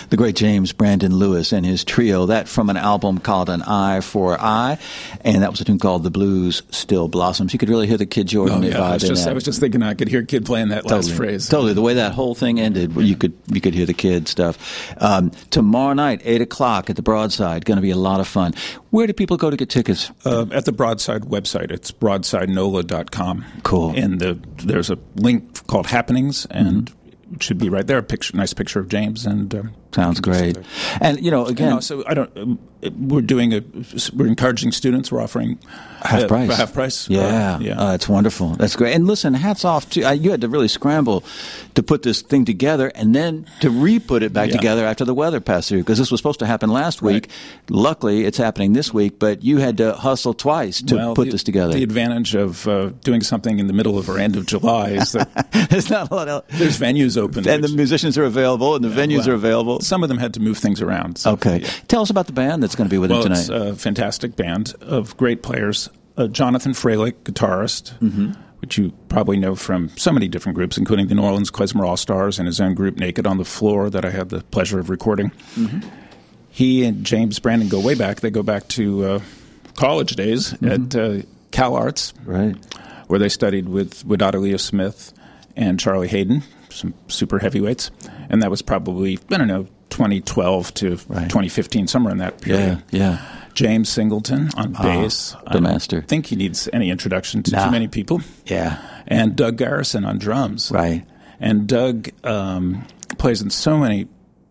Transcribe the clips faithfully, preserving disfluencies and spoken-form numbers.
The great James Brandon Lewis and his trio, that from an album called An Eye for Eye, and that was a tune called The Blues Still Blossoms. You could really hear the Kid Jordan oh, yeah. vibe I was, just, in that. I was just thinking I could hear Kid playing that totally, last phrase. Totally. The way that whole thing ended, you could you could hear the Kid stuff. Um, tomorrow night, eight o'clock at the Broadside, going to be a lot of fun. Where do people go to get tickets? Uh, at the Broadside website. It's broadside nola dot com. Cool. And the, there's a link called Happenings, and mm-hmm. it should be right there. A picture, nice picture of James. And uh, sounds great. And you know, again, you know, so I don't. Um, we're doing a. We're encouraging students. We're offering half uh, price. Half price. Yeah, uh, yeah. Uh, it's wonderful. That's great. And listen, hats off to uh, you. Had to really scramble to put this thing together, and then to re-put it back yeah. together after the weather passed through. Because this was supposed to happen last right. week. Luckily, it's happening this week. But you had to hustle twice to well, put the, this together. The advantage of uh, doing something in the middle of or end of July is that there's not a lot of there's venues open, and which, the musicians are available, and the yeah, venues well, are available. Some of them had to move things around. So, okay, yeah. Tell us about the band that's going to be with well, him tonight. It's a fantastic band of great players. Uh, Jonathan Freilich, guitarist, mm-hmm. which you probably know from so many different groups, including the New Orleans Klezmer All-Stars and his own group Naked on the Floor that I had the pleasure of recording. Mm-hmm. He and James Brandon go way back. They go back to uh, college days mm-hmm. at uh, Cal Arts, right, where they studied with Wadada Leo Smith and Charlie Hayden, some super heavyweights. And that was probably, I don't know, twenty twelve to right. twenty fifteen, somewhere in that period. Yeah, yeah. James Singleton on bass. Oh, the I master. don't think he needs any introduction to nah. too many people. Yeah. And Doug Garrison on drums. Right. And Doug um, plays in so many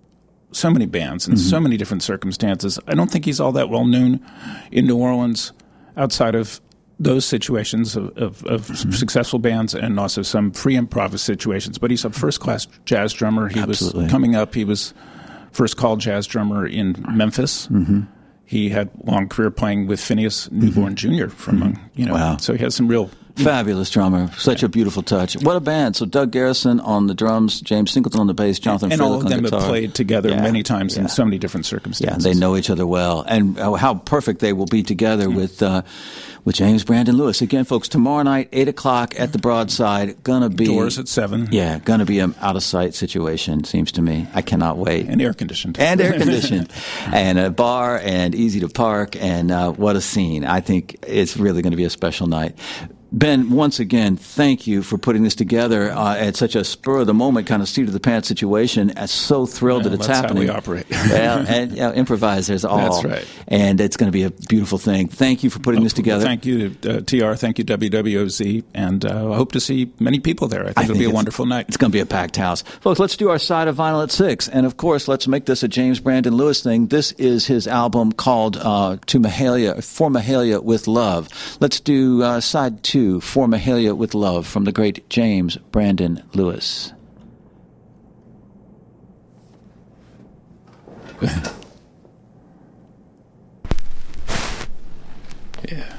so many bands in mm-hmm. so many different circumstances. I don't think he's all that well known in New Orleans outside of those situations of, of, of mm-hmm. successful bands and also some free improv situations. But he's a first-class jazz drummer. He Absolutely. was coming up. He was first call jazz drummer in Memphis. Mm-hmm. He had a long career playing with Phineas Newborn mm-hmm. Junior from, mm-hmm. you know, wow. so he has some real... Fabulous drummer. Such a beautiful touch. What a band. So Doug Garrison on the drums, James Singleton on the bass, Jonathan and Freilich all of on them guitar. have played together yeah. many times yeah. in so many different circumstances. Yeah, they know each other well. And how perfect they will be together mm-hmm. with uh, with James Brandon Lewis. Again, folks, tomorrow night, eight o'clock at the Broadside. Gonna be... Doors at seven. Yeah, gonna be an out-of-sight situation, seems to me. I cannot wait. And air-conditioned. And air-conditioned. And a bar and easy to park. And uh, what a scene. I think it's really going to be a special night. Ben, once again, thank you for putting this together uh, at such a spur-of-the-moment kind of seat-of-the-pants situation. I'm so thrilled yeah, that it's that's happening. How we operate. yeah, and you know, improvisers all. That's right. And it's going to be a beautiful thing. Thank you for putting oh, this together. Well, thank you to uh, T R. Thank you, W W O Z. And uh, I hope to see many people there. I think I it'll think be a wonderful night. It's going to be a packed house. Folks, let's do our side of vinyl at six. And, of course, let's make this a James Brandon Lewis thing. This is his album called uh, To Mahalia, For Mahalia with Love. Let's do uh, side two, For Mahalia with Love, from the great James Brandon Lewis. yeah.